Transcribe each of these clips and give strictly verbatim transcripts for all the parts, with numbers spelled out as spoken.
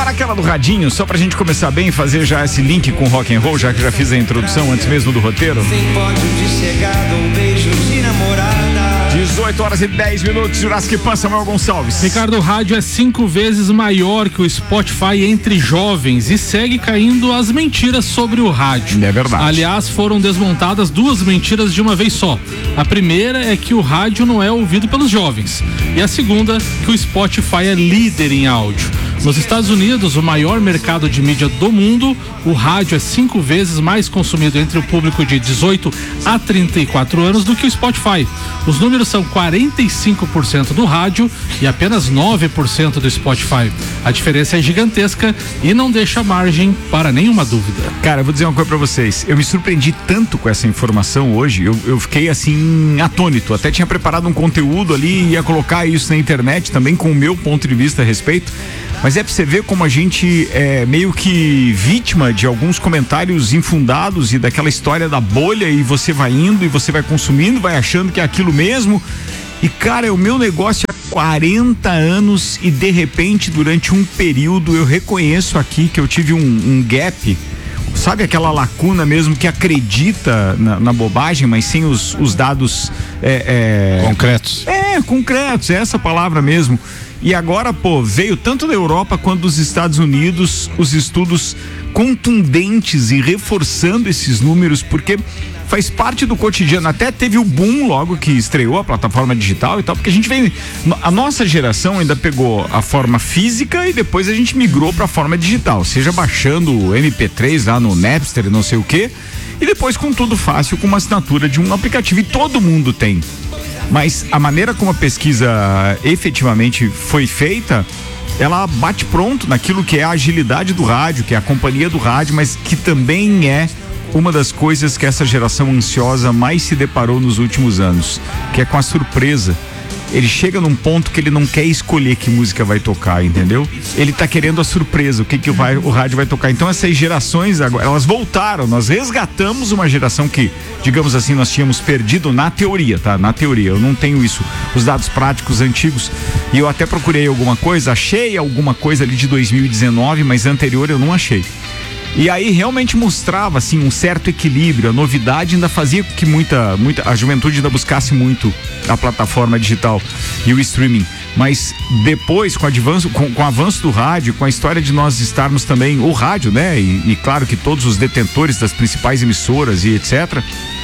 Bora aquela do radinho, só pra gente começar bem e fazer já esse link com rock and roll, já que já fiz a introdução antes mesmo do roteiro. Sem pódio de chegada, um beijo de namorada. dezoito horas e dez minutos, Jurassic Pan, Samuel Gonçalves. Ricardo, o rádio é cinco vezes maior que o Spotify entre jovens e segue caindo as mentiras sobre o rádio. É verdade. Aliás, foram desmontadas duas mentiras de uma vez só. A primeira é que o rádio não é ouvido pelos jovens. E a segunda, que o Spotify é líder em áudio. Nos Estados Unidos, o maior mercado de mídia do mundo, o rádio é cinco vezes mais consumido entre o público de dezoito a trinta e quatro anos do que o Spotify. Os números são quarenta e cinco por cento do rádio e apenas nove por cento do Spotify. A diferença é gigantesca e não deixa margem para nenhuma dúvida. Cara, eu vou dizer uma coisa pra vocês. Eu me surpreendi tanto com essa informação hoje. Eu, eu fiquei assim, atônito. Até tinha preparado um conteúdo ali e ia colocar isso na internet também com o meu ponto de vista a respeito. Mas é pra você ver como a gente é meio que vítima de alguns comentários infundados e daquela história da bolha, e você vai indo e você vai consumindo, vai achando que é aquilo mesmo. E cara, o meu negócio há quarenta anos e de repente durante um período eu reconheço aqui que eu tive um, um gap. Sabe aquela lacuna mesmo que acredita na, na bobagem, mas sem os, os dados é, é, concretos. É, concretos, é essa palavra mesmo. E agora, pô, veio tanto da Europa quanto dos Estados Unidos os estudos contundentes e reforçando esses números, porque faz parte do cotidiano. Até teve o boom logo que estreou a plataforma digital e tal, porque a gente vem, a nossa geração ainda pegou a forma física e depois a gente migrou para a forma digital, seja baixando o M P três lá no Napster e não sei o que, e depois com tudo fácil, com uma assinatura de um aplicativo, e todo mundo tem. Mas a maneira como a pesquisa efetivamente foi feita, ela bate pronto naquilo que é a agilidade do rádio, que é a companhia do rádio, mas que também é uma das coisas que essa geração ansiosa mais se deparou nos últimos anos, que é com a surpresa. Ele chega num ponto que ele não quer escolher que música vai tocar, entendeu? Ele tá querendo a surpresa, o que que vai, o rádio vai tocar. Então essas gerações agora, elas voltaram, nós resgatamos uma geração que, digamos assim, nós tínhamos perdido na teoria, tá? Na teoria, eu não tenho isso, os dados práticos antigos, e eu até procurei alguma coisa, achei alguma coisa ali de dois mil e dezenove, mas anterior eu não achei. E aí realmente mostrava assim um certo equilíbrio, a novidade ainda fazia com que muita, muita, a juventude ainda buscasse muito a plataforma digital e o streaming. Mas depois, com o avanço, com, com o avanço do rádio, com a história de nós estarmos também, o rádio, né? E, e claro que todos os detentores das principais emissoras e etcétera,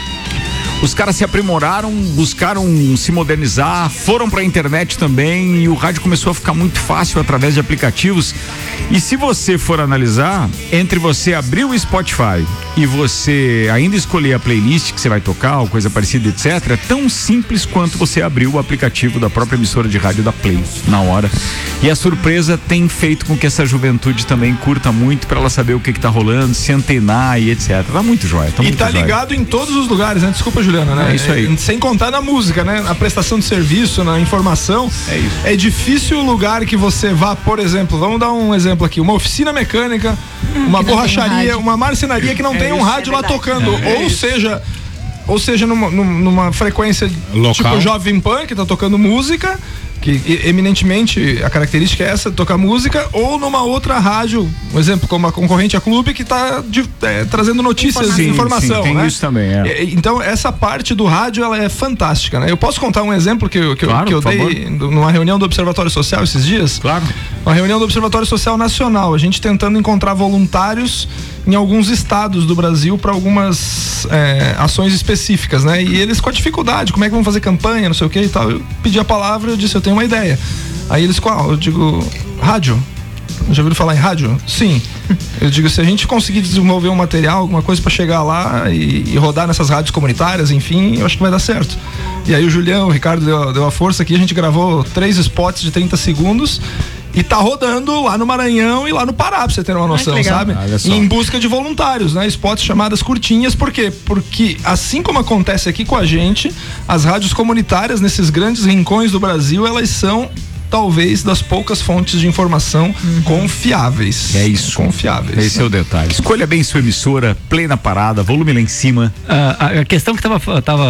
os caras se aprimoraram, buscaram se modernizar, foram pra internet também, e o rádio começou a ficar muito fácil através de aplicativos. E se você for analisar, entre você abrir o Spotify e você ainda escolher a playlist que você vai tocar ou coisa parecida, etcétera, é tão simples quanto você abrir o aplicativo da própria emissora de rádio da Play na hora. E a surpresa tem feito com que essa juventude também curta muito, pra ela saber o que que tá rolando, se antenar e etcétera. Tá muito jóia. Tá e muito tá jóia. ligado em todos os lugares, né? Desculpa, Juliana, né? É isso aí. É, sem contar na música, né? Na prestação de serviço, na informação. É isso. É difícil o lugar que você vá, por exemplo, vamos dar um exemplo aqui, uma oficina mecânica, hum, uma borracharia, uma marcenaria que não é tem isso. um rádio é lá tocando. É, é ou isso. seja, ou seja, numa, numa frequência local, tipo Jovem Pan, que tá tocando música, que eminentemente a característica é essa, tocar música, ou numa outra rádio, um exemplo, como a concorrente a Clube, que está é, trazendo notícias, informação, informação sim, tem né? isso também, é. Então essa parte do rádio, ela é fantástica, né? Eu posso contar um exemplo que, eu, que, claro, eu, que eu dei favor. numa reunião do Observatório Social esses dias? Claro. Uma reunião do Observatório Social Nacional, a gente tentando encontrar voluntários em alguns estados do Brasil para algumas é, ações específicas, né? E eles com a dificuldade, como é que vão fazer campanha, não sei o que e tal. Eu pedi a palavra, eu disse, eu tenho uma ideia. Aí eles, qual? Eu digo, rádio. Já ouviram falar em rádio? Sim. Eu digo, se a gente conseguir desenvolver um material, alguma coisa para chegar lá e, e rodar nessas rádios comunitárias, enfim, eu acho que vai dar certo. E aí o Julião, o Ricardo deu, deu a força aqui, a gente gravou três spots de trinta segundos e tá rodando lá no Maranhão e lá no Pará, pra você ter uma noção, ah, sabe? Em busca de voluntários, né? Spots chamadas curtinhas, por quê? Porque assim como acontece aqui com a gente, as rádios comunitárias nesses grandes rincões do Brasil, elas são talvez das poucas fontes de informação uhum. confiáveis. É isso. Confiáveis. Esse né? é o detalhe. Escolha bem sua emissora, play na parada, volume lá em cima. Uh, a questão que tava, tava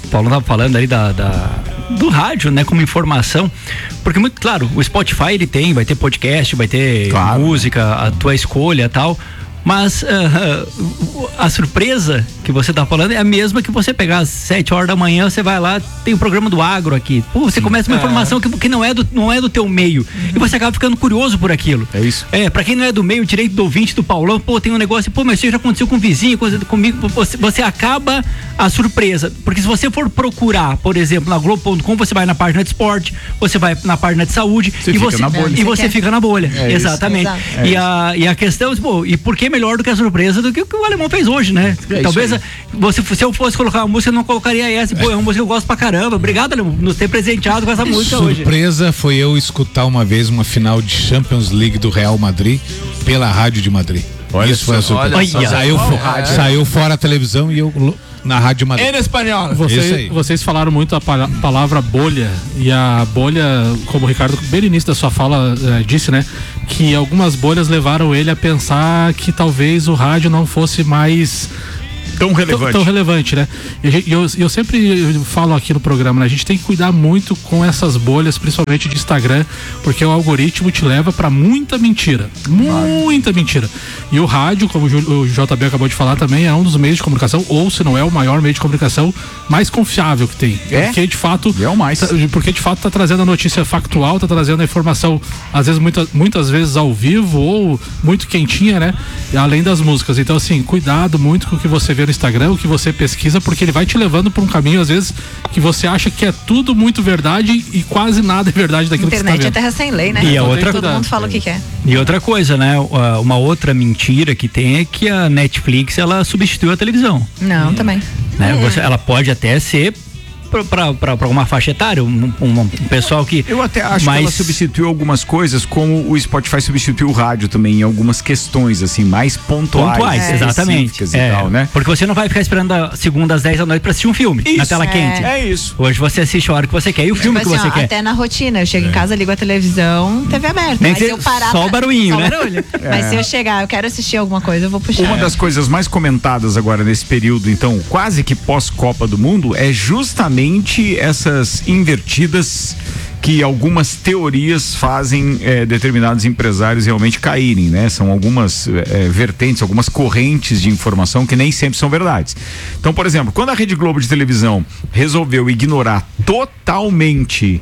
o Paulo estava falando ali da, da, do rádio, né, como informação, porque muito claro, o Spotify ele tem, vai ter podcast, vai ter claro. música, a tua escolha, tal. Mas uh, a surpresa que você tá falando é a mesma que você pegar às sete horas da manhã, você vai lá, tem o programa do agro aqui. Pô, você começa uma é. informação que, que não, é do, não é do teu meio. Uhum. E você acaba ficando curioso por aquilo. É isso. É, pra quem não é do meio, direito do ouvinte, do Paulão, pô, tem um negócio, pô, mas isso já aconteceu com o vizinho, coisa comigo. Você, você acaba a surpresa. Porque se você for procurar, por exemplo, na Globo ponto com, você vai na página de esporte, você vai na página de saúde você e, você, na bolha. e você fica na bolha. É Exatamente. É e, a, e a questão, pô, e por que melhor do que a surpresa do que o que o alemão fez hoje, né? É Talvez você, se eu fosse colocar uma música, eu não colocaria essa. Pô, é uma música que eu gosto pra caramba. Obrigado, alemão, por nos ter presenteado com essa música surpresa hoje. Surpresa foi eu escutar uma vez uma final de Champions League do Real Madrid pela Rádio de Madrid. Olha Isso foi a surpresa. Olha, saiu, oh, é. saiu fora a televisão e eu na Rádio Madrid. Em espanhol. Vocês, vocês falaram muito a palavra bolha, e a bolha, como o Ricardo bem no início da sua fala eh, disse, né, que algumas bolhas levaram ele a pensar que talvez o rádio não fosse mais tão relevante. Tão, tão relevante, né? E eu, eu sempre falo aqui no programa, né? A gente tem que cuidar muito com essas bolhas, principalmente de Instagram, porque o algoritmo te leva pra muita mentira. Muita mentira. E o rádio, como o J B acabou de falar também, é um dos meios de comunicação, ou se não é o maior meio de comunicação mais confiável que tem. É? Porque de fato. É o mais. Porque de fato tá trazendo a notícia factual, tá trazendo a informação, às vezes, muita, muitas vezes ao vivo, ou muito quentinha, né? E além das músicas. Então, assim, cuidado muito com o que você vê no Instagram, o que você pesquisa, porque ele vai te levando por um caminho, às vezes, que você acha que é tudo muito verdade e quase nada é verdade daquilo que você tá vendo. Internet é terra sem lei, né? E a outra, todo mundo fala o que quer. E outra coisa, né? Uma outra mentira que tem é que a Netflix, ela substituiu a televisão. Não, hum. também. Né? É. Você, ela pode até ser para uma faixa etária, um, um, um pessoal que... Eu até acho mais... que ela substituiu algumas coisas, como o Spotify substituiu o rádio também, em algumas questões, assim, mais pontuais. Pontuais, é. exatamente. E é. tal, né? Porque você não vai ficar esperando a segunda às dez da noite para assistir um filme, isso. na tela é. quente. É isso. Hoje você assiste a hora que você quer e o filme tipo que assim, você ó, quer. Até na rotina, eu chego é. em casa, ligo a televisão, T V aberta. Nem mas se, eu parar só o barulhinho, só né? barulho. É. Mas se eu chegar, eu quero assistir alguma coisa, eu vou puxar. Uma das coisas mais comentadas agora nesse período, então, quase que pós-Copa do Mundo, é justamente essa essas invertidas que algumas teorias fazem é, determinados empresários realmente caírem, né? São algumas é, vertentes, algumas correntes de informação que nem sempre são verdades. Então, por exemplo, quando a Rede Globo de televisão resolveu ignorar totalmente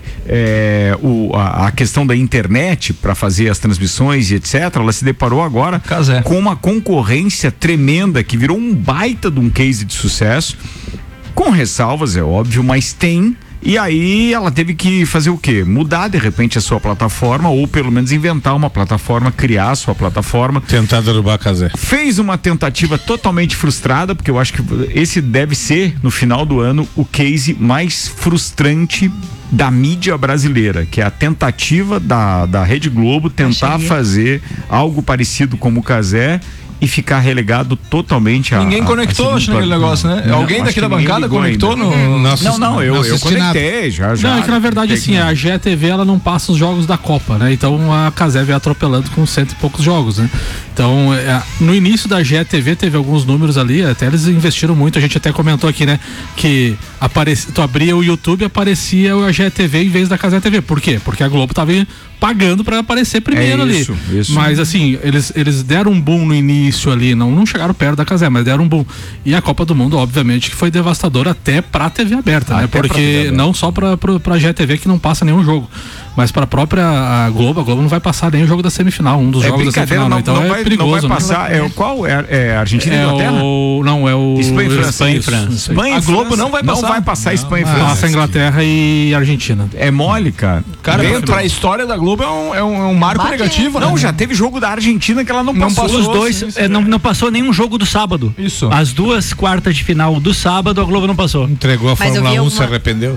é, o, a, a questão da internet para fazer as transmissões e etcétera, ela se deparou agora Casé. com uma concorrência tremenda que virou um baita de um case de sucesso, com ressalvas, é óbvio, mas tem. E aí ela teve que fazer o quê? Mudar de repente a sua plataforma, ou pelo menos inventar uma plataforma, criar a sua plataforma. Tentar derrubar a Casé. Fez uma tentativa totalmente frustrada, porque eu acho que esse deve ser, no final do ano, o case mais frustrante da mídia brasileira, que é a tentativa da, da Rede Globo tentar fazer algo parecido como o Casé e ficar relegado totalmente a... Ninguém conectou, acho, naquele negócio, né? Não, Alguém daqui da bancada conectou no... Não, não, não, eu, eu conectei, já, já. Não, é que na verdade, assim, a G E T V, ela não passa os jogos da Copa, né? Então a Casé veio atropelando com cento e poucos jogos, né? Então, é, no início da G E T V teve alguns números ali, até eles investiram muito, a gente até comentou aqui, né? Que aparecia, tu abria o YouTube e aparecia a G E T V em vez da Casé T V. Por quê? Porque a Globo tava pagando pra aparecer primeiro é isso, ali. Isso. Mas assim, eles, eles deram um boom no início ali, não, não chegaram perto da Casé, mas deram um boom. E a Copa do Mundo, obviamente, que foi devastadora até pra T V aberta, até né? Porque não só pra, pra, pra G E T V que não passa nenhum jogo, mas pra própria a Globo, a Globo não vai passar nem o jogo da semifinal, um dos é jogos da semifinal, não, então não é vai, perigoso. Não vai passar, né? é o qual? É, é Argentina e é Inglaterra? O, não, é o Espanha e França. Espanha e França. Espanha e a Globo França não vai passar. Não vai passar não, Espanha e França. França. Passa Inglaterra e Argentina. É mole, cara. Cara, dentro da história da Globo é um, é um, é um marco Bate, negativo, né? Não, né? já teve jogo da Argentina que ela não, Não passou. passou. Os dois, é, não, não passou nenhum jogo do sábado. Isso. As duas quartas de final do sábado, a Globo não passou. Entregou a Mas Fórmula um, alguma... se arrependeu?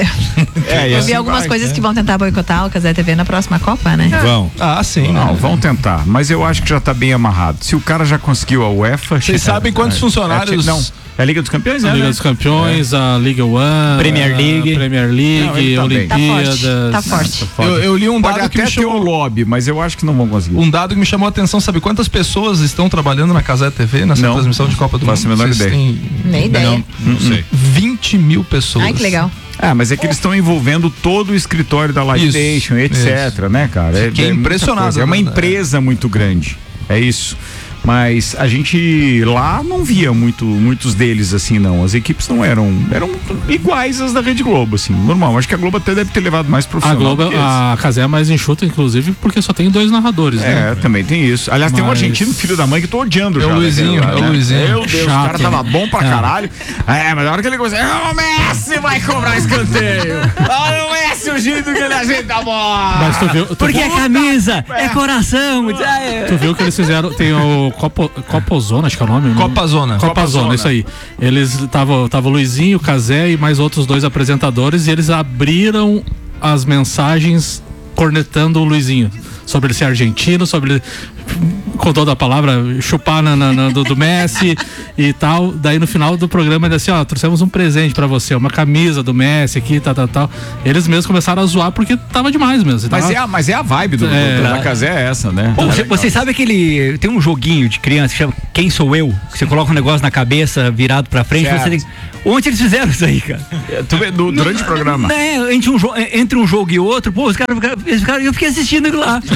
É, eu assim vi algumas vai, coisas né? que vão tentar boicotar o Casé T V na próxima Copa, né? Vão. Ah, sim. Não, né? vão tentar, mas eu acho que já tá bem amarrado. Se o cara já conseguiu a UEFA... Vocês sabem quantos funcionários... É, não, é a Liga dos Campeões, A né? Liga dos Campeões, é. a Liga One, Premier League, a Premier League, não, ele tá Olimpíadas. Tá forte. Tá forte. Eu, eu li um Pode dado que até me ter chamou... o lobby, mas eu acho que não vão conseguir. Um dado que me chamou a atenção, sabe quantas pessoas estão trabalhando na Casé T V nessa não, transmissão de Copa do Mundo? Faço a menor ideia. Têm... Nem ideia. Não, não sei. vinte vinte mil pessoas. Ai, que legal. Ah, mas é que eles estão envolvendo todo o escritório da Live Nation, etcétera, isso. né, cara? É, que é, é impressionado. É uma empresa muito grande. É isso. Mas a gente lá não via muito, muitos deles assim, não. As equipes não eram, eram iguais às da Rede Globo, assim, normal. Acho que a Globo até deve ter levado mais profissional. A Globo, a Cazé é mais enxuta, inclusive, porque só tem dois narradores, é, né? É, também tem isso. Aliás, Mas... tem um argentino, filho da mãe, que tô odiando é já. O Luizinho, né? É o Luizinho. Meu Deus, Chato, o cara tava bom pra é. caralho. É, mas na hora que ele começou, o Messi vai cobrar escanteio. Olha o Messi, o jeito que ele ajeita a bola. Mas tu viu, tu porque viu? É camisa, é, é coração. É. Tu viu que eles fizeram, tem o Copo, Copo Zona, acho que é o nome. Copa Zona. Copa, Copa Zona, Zona, isso aí. Eles tava, tava o Luizinho, o Cazé e mais outros dois apresentadores e eles abriram as mensagens cornetando o Luizinho. Sobre ele ser argentino, sobre ele, com toda a palavra, chupar na, na, na do, do Messi e tal. Daí no final do programa ele assim, ó, trouxemos um presente pra você, uma camisa do Messi aqui, tal, tal, tal. Eles mesmos começaram a zoar porque tava demais mesmo. Mas, tava... é, a, mas é a vibe do, é, do, da Cazé é essa, né? Pô, você, você sabe aquele, tem um joguinho de criança que chama Quem Sou Eu? Que você coloca um negócio na cabeça, virado pra frente, você tem... Onde eles fizeram isso aí, cara? É, tu vê, do, durante o programa. É, entre um, entre um jogo e outro, pô, os caras, eu fiquei assistindo aquilo lá.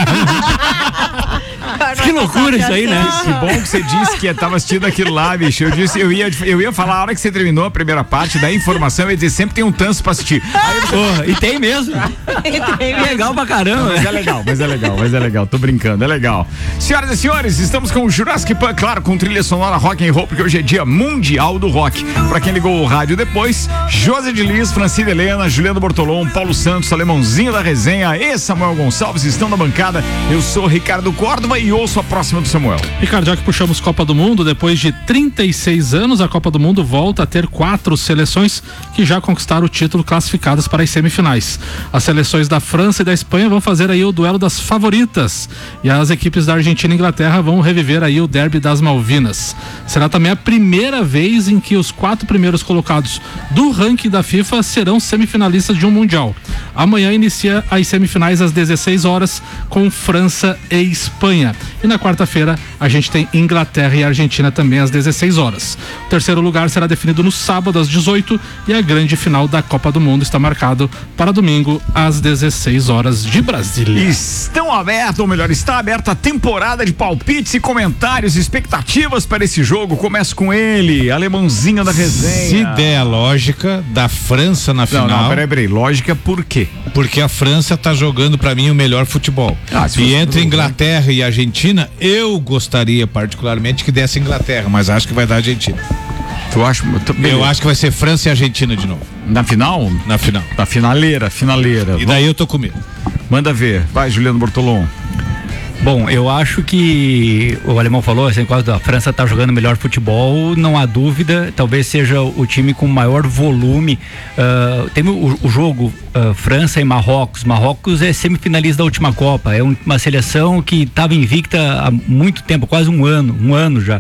Que loucura isso aí, né? Que bom que você disse que tava assistindo aquilo lá, bicho. Eu disse, eu ia, eu ia falar a hora que você terminou a primeira parte da informação, eu ia dizer, sempre tem um tanso pra assistir. Aí eu... Porra, e tem mesmo. tem legal pra caramba. Não, mas é legal, mas é legal, mas é legal. Tô brincando, é legal. Senhoras e senhores, estamos com o Jurassic Park, claro, com trilha sonora rock and roll, porque hoje é dia mundial do rock. Pra quem ligou o rádio depois, José de Liz, Francine Helena, Juliano Bortolom, Paulo Santos, Alemãozinho da Resenha e Samuel Gonçalves estão na bancada. Eu sou Ricardo Córdova e ouço a próxima do Samuel. Ricardo, já que puxamos Copa do Mundo, depois de trinta e seis anos, a Copa do Mundo volta a ter quatro seleções que já conquistaram o título classificadas para as semifinais. As seleções da França e da Espanha vão fazer aí o duelo das favoritas e as equipes da Argentina e Inglaterra vão reviver aí o derby das Malvinas. Será também a primeira vez em que os quatro primeiros colocados do ranking da FIFA serão semifinalistas de um Mundial. Amanhã inicia as semifinais às dezesseis horas com França e Espanha. E na quarta-feira a gente tem Inglaterra e Argentina também às dezesseis horas. O terceiro lugar será definido no sábado às dezoito e a grande final da Copa do Mundo está marcado para domingo às dezesseis horas de Brasília. Estão abertos, ou melhor, está aberta a temporada de palpites e comentários, expectativas para esse jogo. Começo com ele, Alemãozinho da Resenha. Se der a lógica da França na final. Não, não, peraí, peraí, lógica por quê? Porque a França tá jogando para mim o melhor futebol. Ah, e entre Inglaterra e Argentina, eu gostaria particularmente que desse Inglaterra, mas acho que vai dar Argentina. Tu acha? Eu acho que vai ser França e Argentina de novo. Na final? Na final. Na finaleira, finaleira. E daí eu tô com medo. Manda ver. Vai, Juliano Bortolom. Bom, eu acho que o alemão falou, assim, quase a França está jogando melhor futebol, não há dúvida, talvez seja o time com maior volume. Uh, tem o, o jogo uh, França e Marrocos. Marrocos é semifinalista da última Copa, é um, uma seleção que estava invicta há muito tempo, quase um ano, um ano já.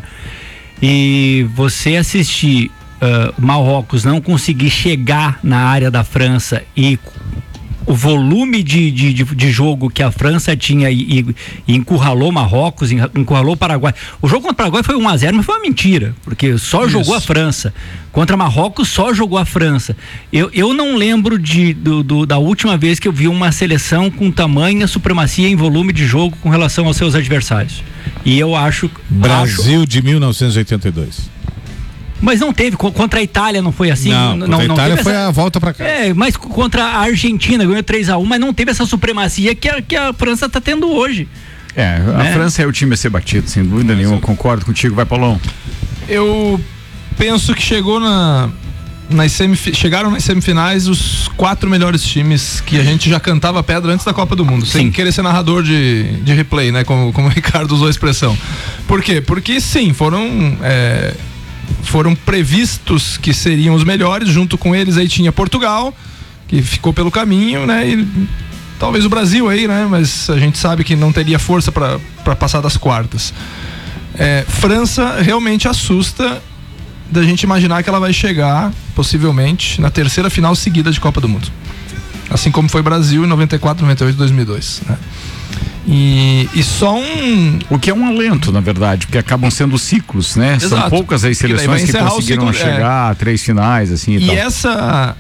E você assistir uh, Marrocos não conseguir chegar na área da França e o volume de, de, de, de jogo que a França tinha e, e, e encurralou Marrocos, encurralou o Paraguai. O jogo contra o Paraguai foi um a zero, mas foi uma mentira, porque só Isso. jogou a França. Contra Marrocos só jogou a França. Eu, eu não lembro de, do, do, da última vez que eu vi uma seleção com tamanha supremacia em volume de jogo com relação aos seus adversários. E eu acho... Brasil acho, de mil novecentos e oitenta e dois. Mas não teve, contra a Itália não foi assim? Não, não, contra a Itália não foi essa, a volta pra cá. É, mas contra a Argentina ganhou três a um, mas não teve essa supremacia que a, que a França tá tendo hoje. É, a né? França é o time a ser batido, sem dúvida nenhuma, concordo contigo, vai, Paulão. Eu penso que chegou na... Nas semif- chegaram nas semifinais os quatro melhores times que a gente já cantava pedra antes da Copa do Mundo, sim. Sem querer ser narrador de, de replay, né? Como, como o Ricardo usou a expressão. Por quê? Porque sim, foram é, foram previstos que seriam os melhores. Junto com eles aí tinha Portugal, que ficou pelo caminho, né? E talvez o Brasil aí, né? Mas a gente sabe que não teria força para passar das quartas. É, França realmente assusta da gente imaginar que ela vai chegar, possivelmente, na terceira final seguida de Copa do Mundo. Assim como foi Brasil em noventa e quatro, noventa e oito e dois mil e dois, né? E, e só um. O que é um alento, na verdade, porque acabam sendo ciclos, né? Exato. São poucas as seleções que conseguiram ciclo, chegar é. a três finais, assim. E, e tal. essa.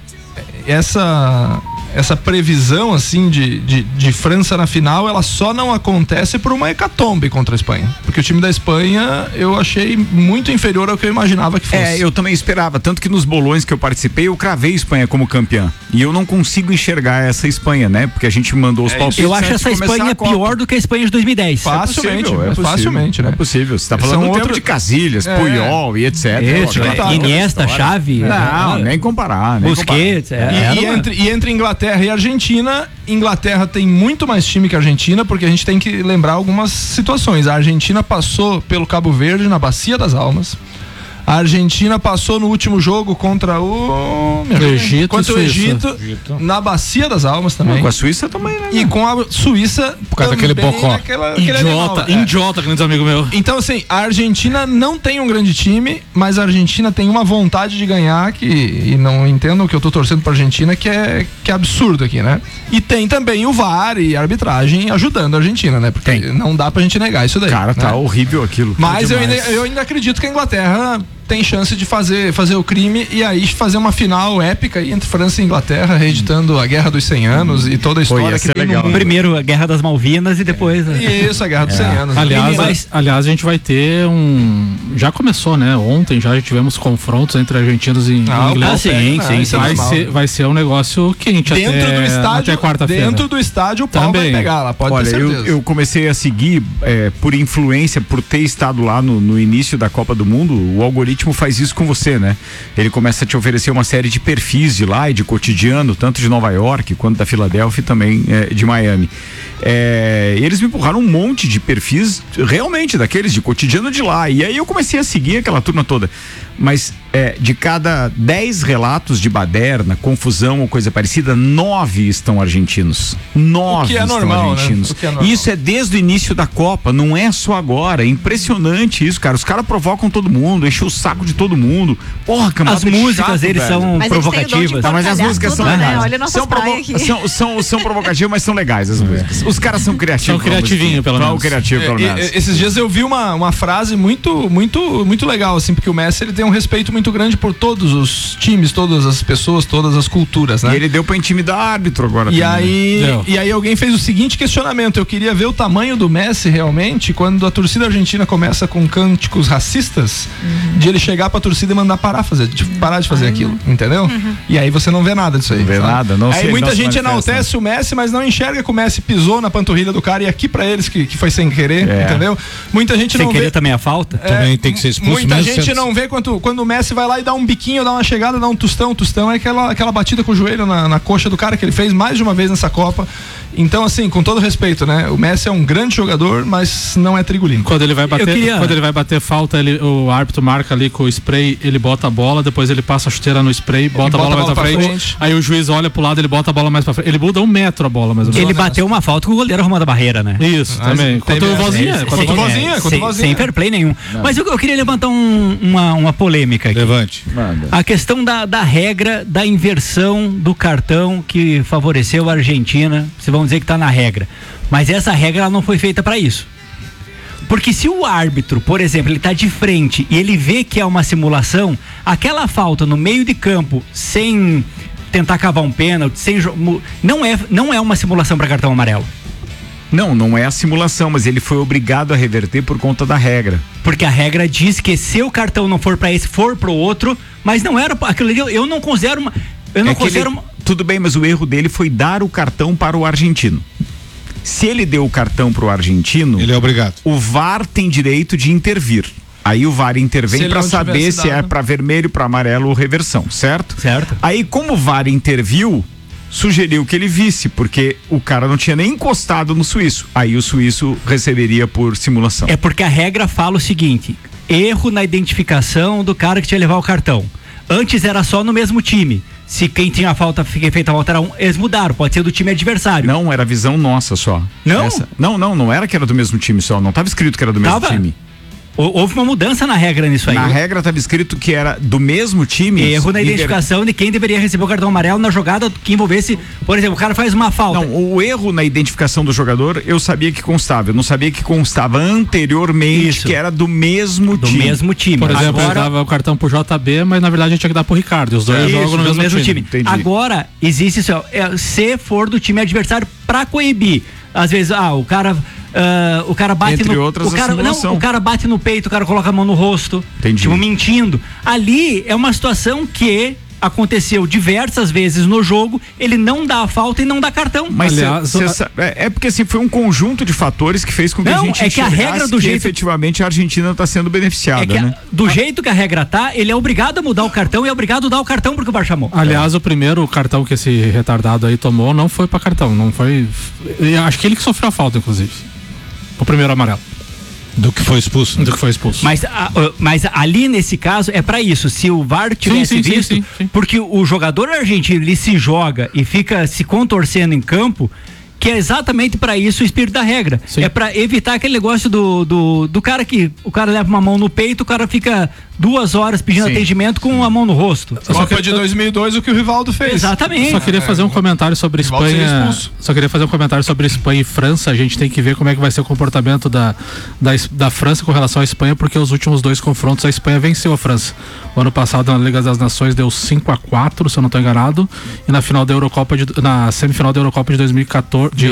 Essa. Essa previsão, assim, de, de, de França na final, ela só não acontece por uma hecatombe contra a Espanha. Porque o time da Espanha eu achei muito inferior ao que eu imaginava que fosse. É, eu também esperava. Tanto que nos bolões que eu participei, eu cravei a Espanha como campeã. E eu não consigo enxergar essa Espanha, né? Porque a gente mandou os é, palpites. Eu acho essa Espanha pior do que a Espanha de dois mil e dez. Facilmente, é possível, é possível, facilmente, né? É possível. Você tá falando do outro... tempo de Casillas, é. Puyol e etcétera. Isso, é. Iniesta, Xavi. Não, é. nem comparar. Nem Busquets. comparar. É. E, e, entre, e entre Inglaterra e Argentina, Inglaterra tem muito mais time que a Argentina, porque a gente tem que lembrar algumas situações. A Argentina passou pelo Cabo Verde na Bacia das Almas. A Argentina passou no último jogo contra o Egito, contra o Egito, Egito na Bacia das Almas também. Com a Suíça também, né? E com a Suíça por causa daquele bocó. Aquela, idiota, animal, idiota, é. grandes amigos meus. Então assim, a Argentina não tem um grande time, mas a Argentina tem uma vontade de ganhar que, e não entendo o que eu tô torcendo pra Argentina, que é, que é absurdo aqui, né? E tem também o V A R e a arbitragem ajudando a Argentina, né? Porque tem. Não dá pra gente negar isso daí. Cara, tá né? horrível aquilo. Mas eu ainda, eu ainda acredito que a Inglaterra tem chance de fazer, fazer o crime e aí fazer uma final épica aí entre França e Inglaterra, reeditando a Guerra dos cem anos e toda a história Pô, que tem legal. no mundo. Primeiro a Guerra das Malvinas e depois... Isso, a Guerra dos é. cem anos. Aliás, mas... aliás, a gente vai ter um... Já começou, né? Ontem já tivemos confrontos entre argentinos e ah, ingleses. Sim, sim, sim. Vai ser, vai ser um negócio quente dentro até, do estádio, até quarta-feira. Dentro do estádio o pau Também. vai pegar lá, pode Olha, ter certeza. Eu, eu comecei a seguir é, por influência, por ter estado lá no, no início da Copa do Mundo. O algoritmo faz isso com você, né? Ele começa a te oferecer uma série de perfis de lá e de cotidiano, tanto de Nova York quanto da Filadélfia e também é, de Miami. É, eles me empurraram um monte de perfis realmente daqueles de cotidiano de lá. E aí eu comecei a seguir aquela turma toda. Mas é, de cada dez relatos de baderna, confusão ou coisa parecida, nove estão argentinos. Nove o que é estão normal, argentinos. Né? O que é normal. Isso é desde o início da Copa, não é só agora. É impressionante isso, cara. Os caras provocam todo mundo, enchem o saco de todo mundo. Porra, camada As músicas chato, deles velho. são mas provocativas. Não, mas as músicas tudo, são né? legais. Olha nossas são, provo aqui. são, são, são provocativas, mas são legais as músicas. Os caras são criativos. São criativinhos, pelo menos. São criativos, pelo menos. É, esses dias eu vi uma, uma frase muito, muito, muito legal, assim, porque o Messi ele tem um respeito muito grande por todos os times, todas as pessoas, todas as culturas, né? E ele deu pra intimidar árbitro agora e também. aí E aí alguém fez o seguinte questionamento: eu queria ver o tamanho do Messi realmente quando a torcida argentina começa com cânticos racistas, uhum. de ele chegar pra torcida e mandar parar, fazer, de, parar de fazer uhum. aquilo, entendeu? Uhum. E aí você não vê nada disso aí. Não vê sabe? nada, não Aí sei, muita não gente enaltece o Messi, mas não enxerga que o Messi pisou na panturrilha do cara e aqui pra eles que, que foi sem querer, é. entendeu? Muita gente sem não querer vê. também a falta? É, também tem que ser expulso. Muita gente sendo... não vê quando, quando o Messi vai lá e dá um biquinho, dá uma chegada, dá um tostão, tostão é aquela, aquela batida com o joelho na, na coxa do cara que ele fez mais de uma vez nessa Copa. Então, assim, com todo respeito, né? O Messi é um grande jogador, mas não é trigo limpo. Quando ele vai bater, queria... quando ele vai bater falta, ele, o árbitro marca ali com o spray, ele bota a bola, depois ele passa a chuteira no spray, bota, bota a bola, a bola mais pra frente, frente. Aí o juiz olha pro lado, ele bota a bola mais pra frente. Ele muda um metro a bola, mais ou menos. Ele bateu uma falta com o goleiro arrumando a barreira, né? Isso, ah, também. Contra o Vozinha. Contra o Vozinha, contra o Vozinha. Sem fair play nenhum. Não. Mas eu, eu queria levantar um, uma, uma polêmica aqui. Levante. Manda. A questão da, da regra da inversão do cartão que favoreceu a Argentina, vocês vão dizer que tá na regra. Mas essa regra ela não foi feita para isso. Porque se o árbitro, por exemplo, ele tá de frente e ele vê que é uma simulação, aquela falta no meio de campo, sem tentar cavar um pênalti, sem não é, não é uma simulação para cartão amarelo. Não, não é a simulação, mas ele foi obrigado a reverter por conta da regra. Porque a regra diz que se o cartão não for para esse, for pro outro, mas não era aquilo ali, eu não considero uma, eu não é considero ele, uma... Tudo bem, mas o erro dele foi dar o cartão para o argentino. Se ele deu o cartão para o argentino, ele é obrigado. O V A R tem direito de intervir. Aí o V A R intervém para saber se é para vermelho, para amarelo ou reversão, certo? Certo. Aí como o V A R interviu, sugeriu que ele visse, porque o cara não tinha nem encostado no suíço. Aí o suíço receberia por simulação. É porque a regra fala o seguinte: erro na identificação do cara que tinha levar o cartão. Antes era só no mesmo time. Se quem tinha a falta, fiquei feita a falta era um, eles mudaram, pode ser do time adversário. Não, era visão nossa só. Não? Essa, não, não, não era que era do mesmo time só, não estava escrito que era do mesmo tava? time. Houve uma mudança na regra nisso aí. Na regra estava escrito que era do mesmo time. Erro na identificação de quem deveria receber o cartão amarelo na jogada que envolvesse, por exemplo, o cara faz uma falta. Não, o erro na identificação do jogador, eu sabia que constava. Eu não sabia que constava anteriormente Isso. que era do mesmo do time. Do mesmo time. Por exemplo, Agora, ele dava o cartão pro J B, mas na verdade a gente tinha que dar pro Ricardo. Os dois é, jogam no mesmo, mesmo time. time. Agora, existe isso, é, se for do time adversário pra coibir. Às vezes, ah, o cara... Uh, o cara bate Entre no outras, o cara, não, o cara bate no peito, o cara coloca a mão no rosto, Entendi. tipo, mentindo. Ali é uma situação que aconteceu diversas vezes no jogo, ele não dá a falta e não dá cartão. Mas Aliás, cê, cê, é, é porque assim, foi um conjunto de fatores que fez com que não, a gente é que a regra do que jeito efetivamente a Argentina está sendo beneficiada, é que a, né? Do jeito que a regra tá, ele é obrigado a mudar o cartão e é obrigado a dar o cartão porque o V A R chamou. Aliás, é. o primeiro cartão que esse retardado aí tomou não foi para cartão, não foi. Acho que ele que sofreu a falta, inclusive. O primeiro amarelo. Do que foi expulso. Do que foi expulso. Mas, a, mas ali nesse caso é pra isso. Se o V A R tivesse sim, sim, visto, sim, sim, sim. porque o jogador argentino ele se joga e fica se contorcendo em campo, que é exatamente pra isso o espírito da regra. Sim. É pra evitar aquele negócio do, do, do cara que o cara leva uma mão no peito, o cara fica duas horas pedindo Sim. atendimento com a mão no rosto. Só que de dois mil e dois o que o Rivaldo fez. Exatamente. Só queria fazer um comentário sobre Espanha. Só queria fazer um comentário sobre Espanha e França. A gente tem que ver como é que vai ser o comportamento da, da, da França com relação à Espanha, porque os últimos dois confrontos a Espanha venceu a França. O ano passado na Liga das Nações deu cinco a quatro, se eu não estou enganado, e na final da Eurocopa de, na semifinal da Eurocopa de dois mil e quatorze, de